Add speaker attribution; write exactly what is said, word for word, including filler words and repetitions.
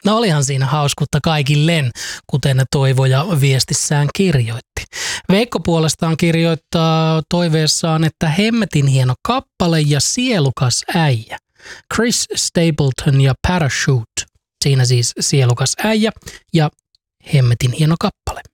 Speaker 1: No olihan siinä hauskutta kaikilleen, kuten Toivoja viestissään kirjoitti. Veikko puolestaan kirjoittaa toiveessaan, että hemmetin hieno kappale ja sielukas äijä. Chris Stapleton ja Parachute. Siinä siis sielukas äijä ja hemmetin hieno kappale.